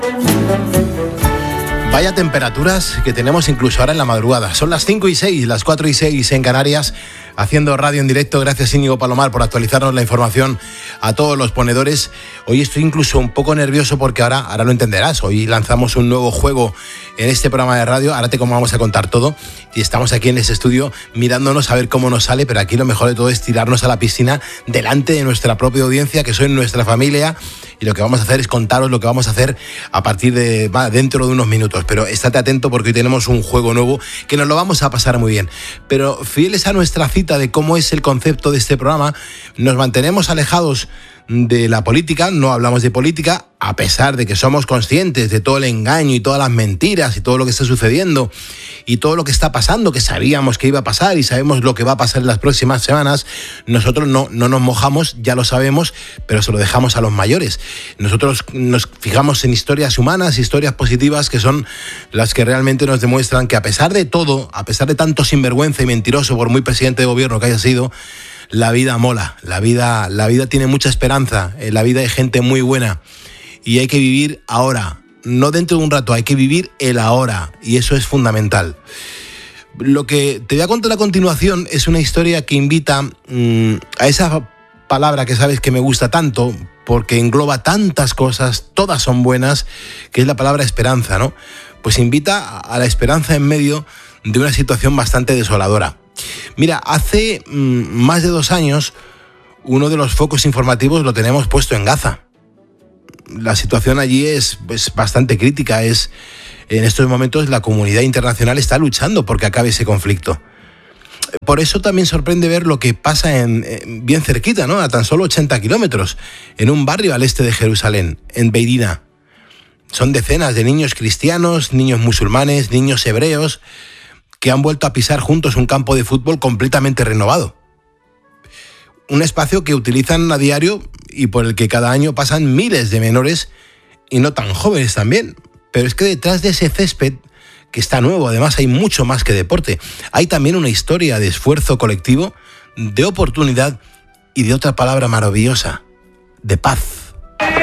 Vaya temperaturas que tenemos incluso ahora en la madrugada. Son las 5:06, las 4:06 en Canarias, haciendo radio en directo. Gracias, Íñigo Palomar, por actualizarnos la información a todos los ponedores. Hoy estoy incluso un poco nervioso porque ahora lo entenderás. Hoy lanzamos un nuevo juego en este programa de radio. Ahora te vamos a contar todo. Y estamos aquí en ese estudio mirándonos a ver cómo nos sale, pero aquí lo mejor de todo es tirarnos a la piscina delante de nuestra propia audiencia, que son nuestra familia. Y lo que vamos a hacer es contaros lo que vamos a hacer a partir de dentro de unos minutos. Pero estate atento porque hoy tenemos un juego nuevo que nos lo vamos a pasar muy bien. Pero fieles a nuestra cita de cómo es el concepto de este programa, nos mantenemos alejados de la política, no hablamos de política, a pesar de que somos conscientes de todo el engaño y todas las mentiras y todo lo que está sucediendo y todo lo que está pasando, que sabíamos que iba a pasar y sabemos lo que va a pasar en las próximas semanas. Nosotros no nos mojamos, ya lo sabemos, pero se lo dejamos a los mayores. Nosotros nos fijamos en historias humanas, historias positivas, que son las que realmente nos demuestran que a pesar de todo, a pesar de tanto sinvergüenza y mentiroso, por muy presidente de gobierno que haya sido, la vida mola, la vida tiene mucha esperanza, la vida hay gente muy buena y hay que vivir ahora, no dentro de un rato, hay que vivir el ahora y eso es fundamental. Lo que te voy a contar a continuación es una historia que invita a esa palabra que sabes que me gusta tanto porque engloba tantas cosas, todas son buenas, que es la palabra esperanza, ¿no? Pues invita a la esperanza en medio de una situación bastante desoladora. Mira, hace más de 2 años uno de los focos informativos lo tenemos puesto en Gaza. La situación allí es bastante crítica. En estos momentos la comunidad internacional está luchando porque acabe ese conflicto. Por eso también sorprende ver lo que pasa bien cerquita, ¿no? A tan solo 80 kilómetros, en un barrio al este de Jerusalén, en Beirina. Son decenas de niños cristianos, niños musulmanes, niños hebreos, que han vuelto a pisar juntos un campo de fútbol completamente renovado. Un espacio que utilizan a diario y por el que cada año pasan miles de menores y no tan jóvenes también. Pero es que detrás de ese césped, que está nuevo, además hay mucho más que deporte, hay también una historia de esfuerzo colectivo, de oportunidad y de otra palabra maravillosa, de paz.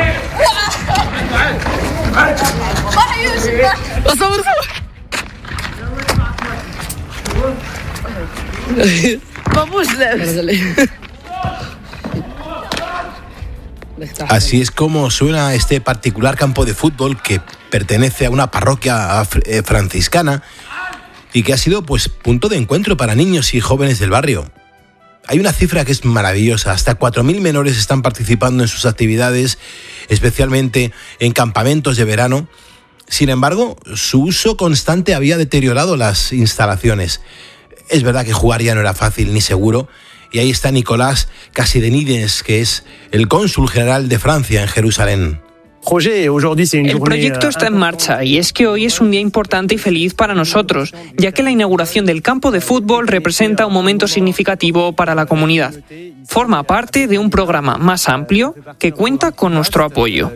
Así es como suena este particular campo de fútbol que pertenece a una parroquia franciscana y que ha sido pues punto de encuentro para niños y jóvenes del barrio. Hay una cifra que es maravillosa, hasta 4.000 menores están participando en sus actividades, especialmente en campamentos de verano. Sin embargo, su uso constante había deteriorado las instalaciones. Es verdad que jugar ya no era fácil ni seguro, y ahí está Nicolás Casidenides, que es el cónsul general de Francia en Jerusalén. El proyecto está en marcha y es que hoy es un día importante y feliz para nosotros, ya que la inauguración del campo de fútbol representa un momento significativo para la comunidad. Forma parte de un programa más amplio que cuenta con nuestro apoyo.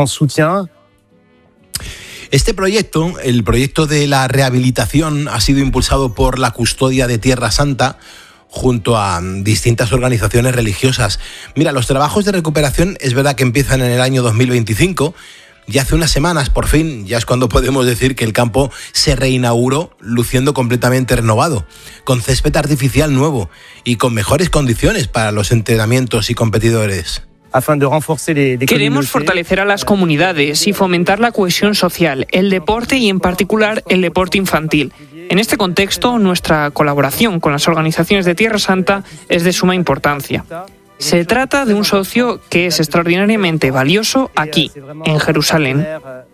Este proyecto, el proyecto de la rehabilitación, ha sido impulsado por la Custodia de Tierra Santa junto a distintas organizaciones religiosas. Mira, los trabajos de recuperación es verdad que empiezan en el año 2025 y hace unas semanas, por fin, ya es cuando podemos decir que el campo se reinauguró luciendo completamente renovado, con césped artificial nuevo y con mejores condiciones para los entrenamientos y competidores. Queremos fortalecer a las comunidades y fomentar la cohesión social, el deporte y en particular el deporte infantil. En este contexto, nuestra colaboración con las organizaciones de Tierra Santa es de suma importancia. Se trata de un socio que es extraordinariamente valioso aquí, en Jerusalén.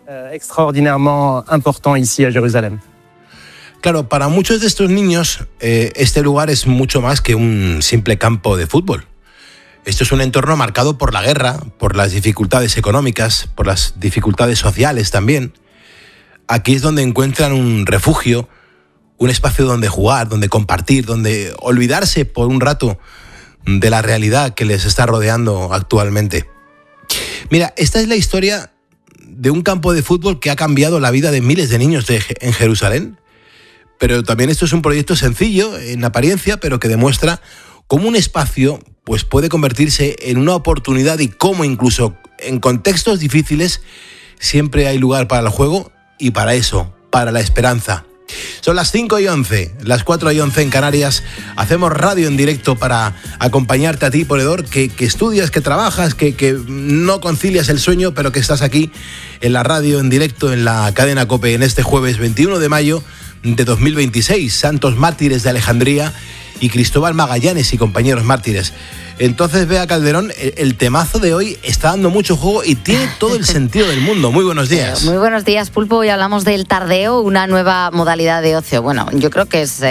Claro, para muchos de estos niños, este lugar es mucho más que un simple campo de fútbol. Esto es un entorno marcado por la guerra, por las dificultades económicas, por las dificultades sociales también. Aquí es donde encuentran un refugio, un espacio donde jugar, donde compartir, donde olvidarse por un rato de la realidad que les está rodeando actualmente. Mira, esta es la historia de un campo de fútbol que ha cambiado la vida de miles de niños en Jerusalén. Pero también esto es un proyecto sencillo en apariencia, pero que demuestra cómo un espacio pues, puede convertirse en una oportunidad y cómo incluso en contextos difíciles siempre hay lugar para el juego y para eso, para la esperanza. Son las 5:11, las 4:11 en Canarias. Hacemos radio en directo para acompañarte a ti, ponedor, que estudias, que trabajas, que no concilias el sueño, pero que estás aquí en la radio en directo en la cadena COPE en este jueves 21 de mayo de 2026. Santos mártires de Alejandría y Cristóbal Magallanes y compañeros mártires. Entonces, Bea Calderón, el temazo de hoy está dando mucho juego y tiene todo el sentido del mundo. Muy buenos días. Muy buenos días, Pulpo. Hoy hablamos del tardeo, una nueva modalidad de ocio. Bueno, yo creo que es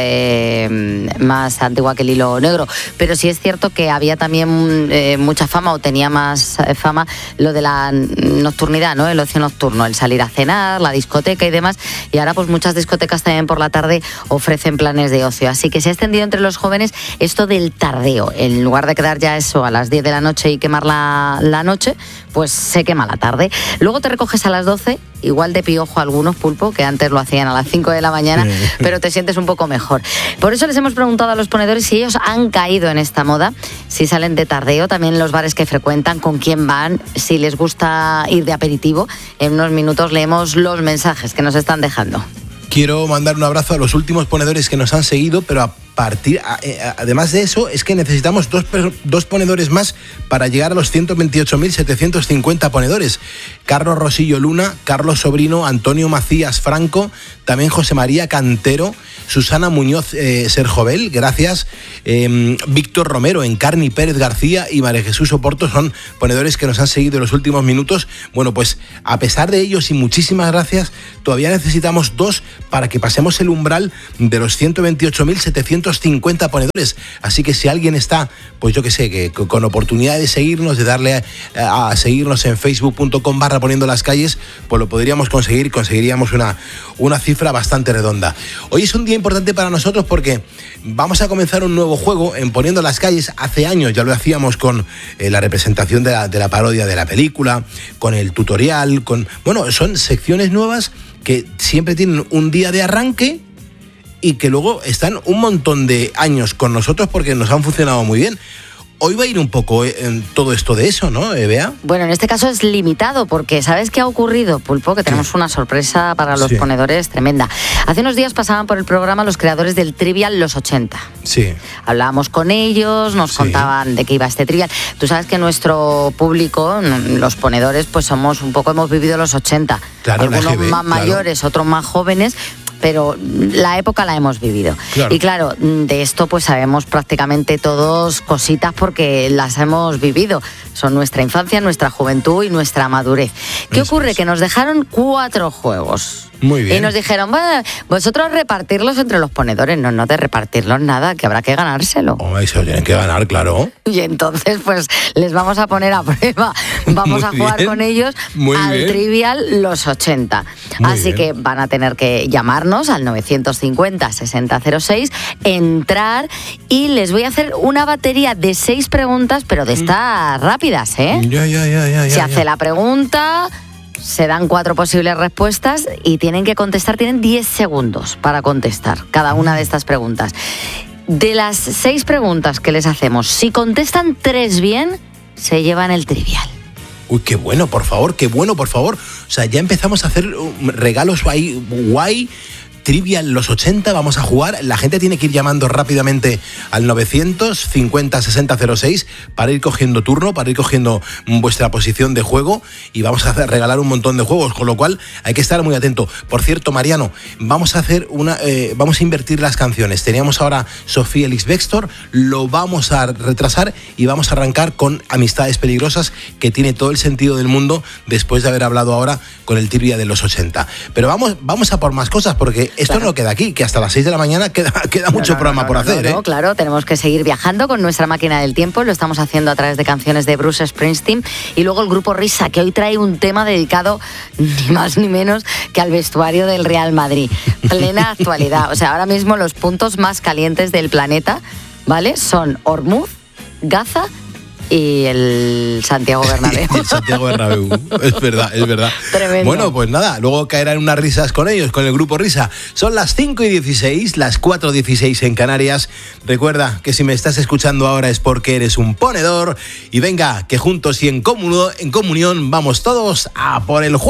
más antigua que el hilo negro, pero sí es cierto que había también mucha fama, o tenía más fama, lo de la nocturnidad, ¿no? El ocio nocturno, el salir a cenar, la discoteca y demás. Y ahora pues muchas discotecas también por la tarde ofrecen planes de ocio. Así que se ha extendido entre los jóvenes esto del tardeo. En lugar de quedar ya eso a las 10 de la noche y quemar la noche, pues se quema la tarde. Luego te recoges a las 12, igual de piojo algunos, Pulpo, que antes lo hacían a las 5 de la mañana, pero te sientes un poco mejor. Por eso les hemos preguntado a los ponedores si ellos han caído en esta moda, si salen de tardeo, también los bares que frecuentan, con quién van, si les gusta ir de aperitivo. En unos minutos leemos los mensajes que nos están dejando. Quiero mandar un abrazo a los últimos ponedores que nos han seguido, pero además de eso, es que necesitamos dos ponedores más para llegar a los 128.750 ponedores. Carlos Rosillo Luna, Carlos Sobrino, Antonio Macías Franco, también José María Cantero, Susana Muñoz Serjovel, gracias, Víctor Romero, Encarni Pérez García y María Jesús Oporto son ponedores que nos han seguido en los últimos minutos. Bueno, pues a pesar de ellos y muchísimas gracias, todavía necesitamos dos para que pasemos el umbral de los 128.750 ponedores. Así que si alguien está, pues yo que sé, que con oportunidad de seguirnos, de darle a seguirnos en facebook.com/poniendo las calles, pues lo podríamos conseguir, conseguiríamos una cifra bastante redonda. Hoy es un día importante para nosotros porque vamos a comenzar un nuevo juego en Poniendo las Calles. Hace años ya lo hacíamos con la representación de la parodia de la película, con el tutorial, bueno, son secciones nuevas que siempre tienen un día de arranque y que luego están un montón de años con nosotros porque nos han funcionado muy bien. Hoy va a ir un poco en todo esto de eso, ¿no, Bea? Bueno, en este caso es limitado porque ¿sabes qué ha ocurrido, Pulpo? Que tenemos una sorpresa para los ponedores tremenda. Hace unos días pasaban por el programa los creadores del Trivial Los 80. Sí. Hablábamos con ellos, nos contaban de qué iba este Trivial. Tú sabes que nuestro público, los ponedores, pues hemos vivido los 80. Claro, algunos más mayores, otros más jóvenes, pero la época la hemos vivido. Claro. Y claro, de esto pues sabemos prácticamente todos cositas porque las hemos vivido. Son nuestra infancia, nuestra juventud y nuestra madurez. ¿Qué ocurre? Que nos dejaron 4 juegos. Muy bien. Y nos dijeron, bueno, vosotros repartirlos entre los ponedores. No de repartirlos nada, que habrá que ganárselo. Oh, eso tienen que ganar, claro. Y entonces, pues, les vamos a poner a prueba. Vamos a jugar con ellos al Trivial Los 80. Así que van a tener que llamarnos al 950-6006, entrar y les voy a hacer una batería de 6 preguntas, pero de estas rápidas, ¿eh? Se hace la pregunta, se dan 4 posibles respuestas y tienen que contestar, tienen 10 segundos para contestar cada una de estas preguntas. De las 6 preguntas que les hacemos, si contestan 3 bien, se llevan el Trivial. Uy, qué bueno, por favor, qué bueno, por favor. O sea, ya empezamos a hacer regalos ahí guay. Trivial Los 80, vamos a jugar. La gente tiene que ir llamando rápidamente al 950-6006 para ir cogiendo turno, para ir cogiendo vuestra posición de juego y vamos a regalar un montón de juegos, con lo cual hay que estar muy atento. Por cierto, Mariano, vamos a hacer vamos a invertir las canciones. Teníamos ahora Sofía Elix Bextor, lo vamos a retrasar y vamos a arrancar con Amistades Peligrosas, que tiene todo el sentido del mundo después de haber hablado ahora con el Trivial de los 80. Pero vamos a por más cosas porque esto no queda aquí, que hasta las 6 de la mañana queda mucho programa por hacer. Claro, tenemos que seguir viajando con nuestra máquina del tiempo. Lo estamos haciendo a través de canciones de Bruce Springsteen y luego el grupo Risa, que hoy trae un tema dedicado ni más ni menos que al vestuario del Real Madrid. Plena actualidad. O sea, ahora mismo los puntos más calientes del planeta, ¿vale? Son Ormuz, Gaza y el Santiago Bernabéu. El Santiago Bernabéu, es verdad. Tremendo. Bueno, pues nada, luego caerán unas risas con ellos, con el grupo Risa. Son las 5:16, las 4:16 en Canarias. Recuerda que si me estás escuchando ahora es porque eres un ponedor. Y venga, que juntos y en comunión vamos todos a por el juego.